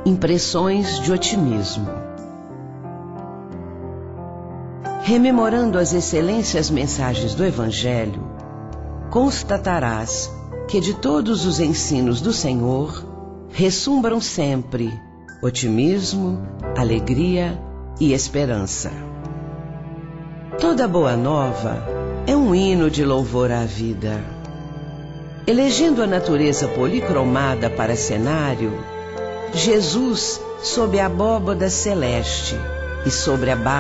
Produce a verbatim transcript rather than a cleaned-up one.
Impressões de otimismo. Rememorando as excelentes mensagens do Evangelho, constatarás que de todos os ensinos do Senhor ressumbram sempre otimismo, alegria e esperança. Toda boa nova é um hino de louvor à vida. Elegendo a natureza policromada para cenário, Jesus sob a abóbada celeste e sobre a barra